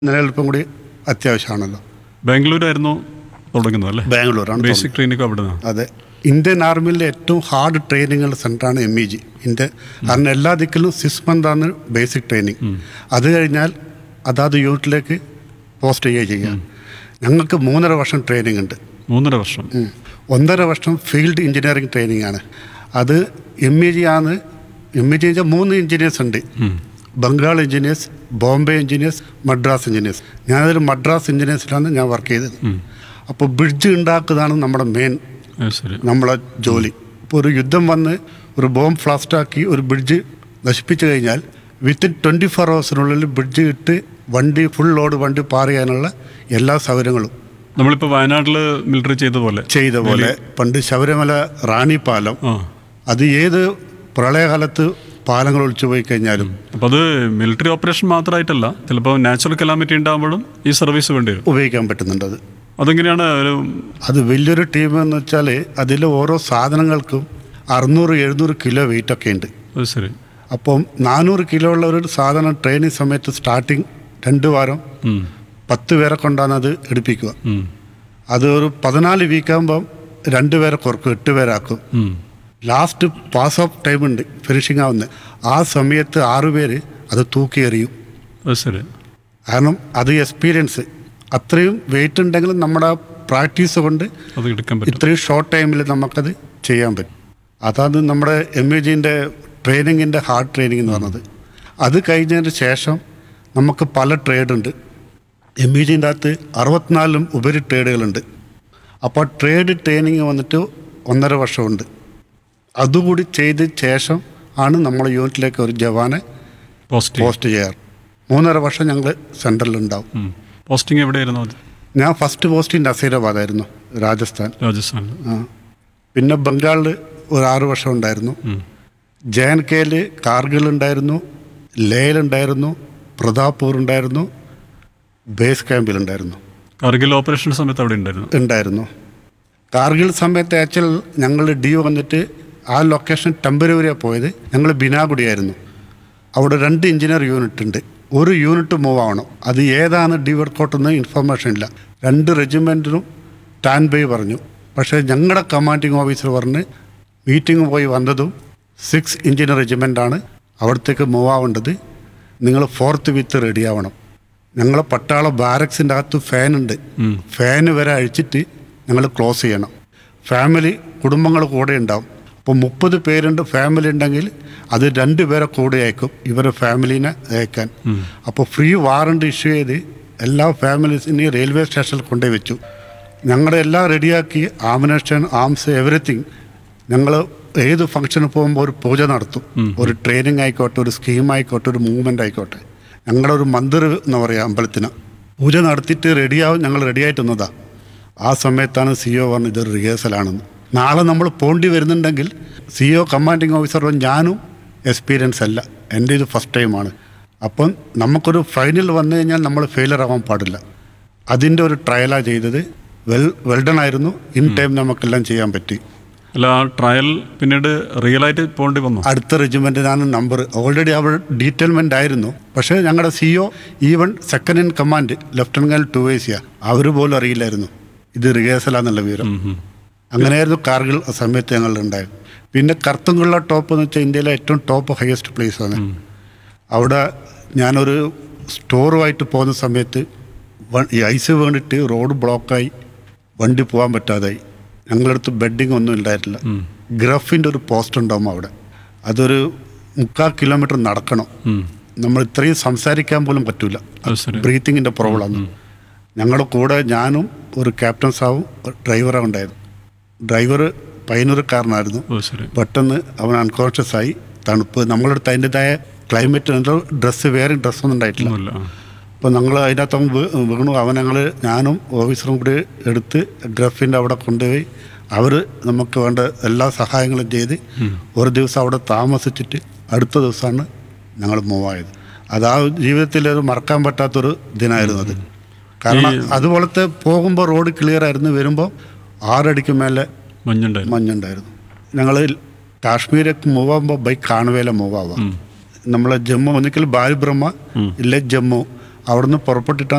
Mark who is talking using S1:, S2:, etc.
S1: നിലനിൽപ്പും കൂടി അത്യാവശ്യമാണല്ലോ.
S2: ബാംഗ്ലൂരായിരുന്നു തുടങ്ങുന്നത് അല്ലേ?
S1: ബാംഗ്ലൂരാണ്
S2: ബേസിക് ട്രെയിനിങ് അവിടെ നിന്നാണ്.
S1: അതെ. ഇന്ത്യൻ ആർമിയിലെ ഏറ്റവും ഹാർഡ് ട്രെയിനിങ്ങുള്ള സെൻ്ററാണ് MEG. കാരണം എല്ലാ ദിക്കിലും 6 മന്താണ് ബേസിക് ട്രെയിനിങ്. അത് കഴിഞ്ഞാൽ അതാത് യൂണിറ്റിലേക്ക് പോസ്റ്റ് ചെയ്യുക. ഞങ്ങൾക്ക് 3.5 വർഷം ട്രെയിനിങ് ഉണ്ട്.
S2: 3.5 വർഷം.
S1: 1.5 വർഷം ഫീൽഡ് എഞ്ചിനീയറിംഗ് ട്രെയിനിങ് ആണ്. അത് MEG ആണ്. MEG 3 എഞ്ചിനീയേഴ്സ് ഉണ്ട്. Bengal engineers, Bombay engineers, Madras engineers. ഞാനതൊരു Madras എഞ്ചിനീയേഴ്സിലാണ് ഞാൻ വർക്ക് ചെയ്തത്. അപ്പോൾ ബ്രിഡ്ജ് ഉണ്ടാക്കുന്നതാണ് നമ്മുടെ മെയിൻ നമ്മളെ ജോലി. ഇപ്പോൾ ഒരു യുദ്ധം വന്ന് ഒരു ബോംബ് ഫ്ലാസ്റ്റാക്കി ഒരു ബ്രിഡ്ജ് നശിപ്പിച്ചു കഴിഞ്ഞാൽ വിത്തിൻ 24 hours ബ്രിഡ്ജ് ഇട്ട് വണ്ടി ഫുൾ ലോഡ് വണ്ടി പാർ ചെയ്യാനുള്ള എല്ലാ സൗകര്യങ്ങളും
S2: നമ്മളിപ്പോൾ വയനാട്ടിൽ മിലിറ്ററി ചെയ്ത പോലെ
S1: പണ്ട് ശബരിമല റാണി പാലം, അത് ഏത് പ്രളയകാലത്ത് പാലങ്ങൾ ഒളിച്ചു പോയി കഴിഞ്ഞാലും.
S2: അപ്പോൾ അത് മിലിറ്ററി ഓപ്പറേഷൻ മാത്രമായിട്ടല്ല, ചിലപ്പോൾ നാച്ചുറൽ കലാമിറ്റി ഉണ്ടാകുമ്പോഴും ഈ സർവീസ് വേണ്ടി വരും.
S1: ഉപയോഗിക്കാൻ പറ്റുന്നുണ്ട്.
S2: അതെങ്ങനെയാണ്?
S1: അത് വലിയൊരു ടീം എന്ന് വെച്ചാൽ അതിൽ ഓരോ സാധനങ്ങൾക്കും 600-700 കിലോ വെയിറ്റ് ഒക്കെ ഉണ്ട്.
S2: ശരി.
S1: അപ്പം 400 കിലോ ഉള്ള ഒരു സാധനം ട്രെയിനിങ് സമയത്ത് സ്റ്റാർട്ടിങ് 2 വാരം 10 പേരെ കൊണ്ടാണ് അത് എടുപ്പിക്കുക. അത് ഒരു 14 വീക്കാകുമ്പം 2 പേരെ കുറക്കും, 8 പേരാക്കും. ലാസ്റ്റ് പാസ് ഓഫ് ടൈം ഉണ്ട്, ഫിനിഷിംഗ് ആവുന്നത്. ആ സമയത്ത് 6 പേര് അത് തൂക്കി എറിയും.
S2: ശരി.
S1: കാരണം അത് എക്സ്പീരിയൻസ്. അത്രയും വെയിറ്റ് ഉണ്ടെങ്കിലും നമ്മുടെ പ്രാക്ടീസ് കൊണ്ട്
S2: അത് എടുക്കാൻ പറ്റും.
S1: ഇത്രയും ഷോർട്ട് ടൈമിൽ നമുക്കത് ചെയ്യാൻ പറ്റും. അതാണ് നമ്മുടെ MEGൻ്റെ ട്രെയിനിങ്ങിൻ്റെ ഹാർഡ് ട്രെയിനിങ് എന്ന് പറഞ്ഞത്. അത് കഴിഞ്ഞതിന് ശേഷം നമുക്ക് പല ട്രേഡുണ്ട്. MEGൻ്റെ അകത്ത് 64 ഉപരി ട്രേഡുകളുണ്ട്. അപ്പോൾ ട്രേഡ് ട്രെയിനിങ് വന്നിട്ട് 1.5 വർഷമുണ്ട്. അതുകൂടി ചെയ്ത ശേഷം ആണ് നമ്മൾ യൂണിറ്റിലേക്ക് ഒരു ജവാനെ പോസ്റ്റ് ചെയ്യാറ്. 3.5 വർഷം ഞങ്ങൾ സെൻട്രലിലുണ്ടാവും.
S2: പോസ്റ്റിംഗ് എവിടെയായിരുന്നു?
S1: ഞാൻ ഫസ്റ്റ് പോസ്റ്റ് നസീറാബാദായിരുന്നു, രാജസ്ഥാൻ. പിന്നെ ബംഗാളിൽ ഒരു 6 വർഷം ഉണ്ടായിരുന്നു. JNKയിൽ കാർഗിൽ ഉണ്ടായിരുന്നു, ലേയിലുണ്ടായിരുന്നു, പ്രതാപ്പൂർ ഉണ്ടായിരുന്നു, ബേസ് ക്യാമ്പിലുണ്ടായിരുന്നു.
S2: കാർഗിൽ ഓപ്പറേഷൻ സമയത്ത് അവിടെ ഉണ്ടായിരുന്നു.
S1: കാർഗിൽ സമയത്ത് ആക്ച്വൽ ഞങ്ങൾ വന്നിട്ട് ആ ലൊക്കേഷൻ ടെമ്പററിയാണ് പോയത്. ഞങ്ങൾ ബിനാഗുഡിയായിരുന്നു. അവിടെ 2 എഞ്ചിനീയർ യൂണിറ്റ് ഉണ്ട്. ഒരു യൂണിറ്റ് മൂവ് ആവണം. അത് ഏതാണ് വർക്കൗട്ടെന്ന് ഇൻഫർമേഷൻ ഇല്ല. 2 റെജിമെൻറ്റിനും സ്റ്റാൻഡ് ബൈ പറഞ്ഞു. പക്ഷേ ഞങ്ങളുടെ കമാൻഡിങ് ഓഫീസർ പറഞ്ഞ് മീറ്റിംഗ് പോയി വന്നതും 6 എഞ്ചിനീയർ റെജിമെൻ്റാണ് അവിടത്തേക്ക് മൂവ് ആവേണ്ടത്. നിങ്ങൾ 4th വിത്ത് റെഡി ആവണം. ഞങ്ങളെ പട്ടാള ബാരക്സിൻ്റെ അകത്ത് ഫാനുണ്ട്. ഫാന് വരെ അഴിച്ചിട്ട് ഞങ്ങൾ ക്ലോസ് ചെയ്യണം. ഫാമിലി കുടുംബങ്ങൾ കൂടെ ഉണ്ടാവും. അപ്പോൾ 30 പേരുണ്ട് ഫാമിലി ഉണ്ടെങ്കിൽ അത് 2 പേരെ കൂടെ അയക്കും, ഇവരെ ഫാമിലീനെ അയക്കാൻ. അപ്പോൾ ഫ്രീ വാറണ്ട് ഇഷ്യൂ ചെയ്ത് എല്ലാ ഫാമിലീസിനെയും റെയിൽവേ സ്റ്റേഷനിൽ കൊണ്ടുപോയി വെച്ചു. ഞങ്ങളുടെ എല്ലാം റെഡിയാക്കി, ആമിനേഷൻ, ആംസ്, എവറിത്തിങ്. ഞങ്ങൾ ഏത് ഫംഗ്ഷന് പോകുമ്പോൾ ഒരു പൂജ നടത്തും. ഒരു ട്രെയിനിങ് ആയിക്കോട്ടെ, ഒരു സ്കീം ആയിക്കോട്ടെ, ഒരു മൂവ്മെൻ്റ് ആയിക്കോട്ടെ. ഞങ്ങളുടെ ഒരു മന്ദിർ എന്ന് പറയുക അമ്പലത്തിന് പൂജ നടത്തിയിട്ട് റെഡിയാവും. ഞങ്ങൾ റെഡിയായിട്ട് നിന്നതാണ്. ആ സമയത്താണ് CEO പറഞ്ഞത് ഇതൊരു റിഹേഴ്സലാണെന്ന്. നാളെ നമ്മൾ പോണ്ടി വരുന്നുണ്ടെങ്കിൽ CEO കമാൻഡിങ് ഓഫീസർ ഞാനും എക്സ്പീരിയൻസ് അല്ല, എൻ്റെ ഇത് ഫസ്റ്റ് ടൈമാണ്. അപ്പം നമുക്കൊരു ഫൈനൽ വന്നു കഴിഞ്ഞാൽ നമ്മൾ ഫെയിലർ ആവാൻ പാടില്ല. അതിൻ്റെ ഒരു ട്രയലാണ് ചെയ്തത്. വെൽഡൺ ആയിരുന്നു. ഇൻ ടൈം നമുക്കെല്ലാം ചെയ്യാൻ പറ്റി.
S2: അല്ല, ആ ട്രയൽ പിന്നീട് റിയലായിട്ട് പോകേണ്ടി വന്നു.
S1: അടുത്ത റെജിമെൻറ്റിനാണ് നമ്പർ. ഓൾറെഡി അവർ ഡീറ്റെയിൽമെൻ്റ് ആയിരുന്നു. പക്ഷേ ഞങ്ങളുടെ CEO even second in command lieutenant ടൂവേസിയ അവർ പോലും അറിയില്ലായിരുന്നു ഇത് റിഹേഴ്സലാന്നുള്ള വിവരം. അങ്ങനെയായിരുന്നു കാർഗിൽ സമയത്ത് ഞങ്ങളുണ്ടായത്. പിന്നെ കർത്തുങ്കുള്ള ടോപ്പ് എന്ന് വെച്ചാൽ ഇന്ത്യയിലെ ഏറ്റവും ടോപ്പ് ഹയസ്റ്റ് പ്ലേസാണ്. അവിടെ ഞാനൊരു സ്റ്റോറുമായിട്ട് പോകുന്ന സമയത്ത് ഈ ഐസ് വീണിട്ട് റോഡ് ബ്ലോക്കായി വണ്ടി പോകാൻ പറ്റാതായി. ഞങ്ങളടുത്ത് ബെഡിങ് ഒന്നും ഉണ്ടായിട്ടില്ല. ഗ്രഫിൻ്റെ ഒരു പോസ്റ്റ് ഉണ്ടാവും അവിടെ. അതൊരു 3/4 കിലോമീറ്റർ നടക്കണം. നമ്മൾ ഇത്രയും സംസാരിക്കാൻ പോലും പറ്റില്ല, ബ്രീത്തിങ്ങിൻ്റെ പ്രോബ്ലമാണ്. ഞങ്ങളുടെ കൂടെ ഞാനും ഒരു ക്യാപ്റ്റൻ സാവും ഡ്രൈവറാണ് ഉണ്ടായത്. ഡ്രൈവർ പയ്യന്നൂർക്കാരനായിരുന്നു. പെട്ടെന്ന് അവൻ അൺകോൺഷ്യസ് ആയി. തണുപ്പ്, നമ്മളടുത്ത് അതിൻ്റെതായ ക്ലൈമറ്റ് ഡ്രസ്സ്, വേറെ ഡ്രസ്സൊന്നും ഉണ്ടായിട്ടില്ല. അപ്പോൾ ഞങ്ങൾ അതിനകത്ത് വീണു. ഞാനും ഓഫീസറും കൂടി എടുത്ത് ഗ്രഫിൻ്റെ അവിടെ കൊണ്ടുപോയി അവർ നമുക്ക് വേണ്ട എല്ലാ സഹായങ്ങളും ചെയ്ത് ഒരു ദിവസം അവിടെ താമസിച്ചിട്ട് അടുത്ത ദിവസമാണ് ഞങ്ങൾ മൂവ് ആയത്. അത് ആ ജീവിതത്തിൽ ഒരു മറക്കാൻ പറ്റാത്തൊരു ദിനമായിരുന്നു അത്. കാരണം അതുപോലത്തെ പോകുമ്പോൾ റോഡ് ക്ലിയർ ആയിരുന്നു, വരുമ്പോൾ 6 അടിക്ക് മേലെ മഞ്ഞുണ്ടായിരുന്നു. ഞങ്ങൾ കാശ്മീരൊക്കെ മൂവ് ആകുമ്പോൾ ബൈ കാൺവേല മൂവ് ആവാം. നമ്മളെ ജമ്മു ഒന്നിക്കൽ ബാലിബ്രഹ്മ ഇല്ലേ ജമ്മു അവിടുന്ന് പുറപ്പെട്ടിട്ടാണ്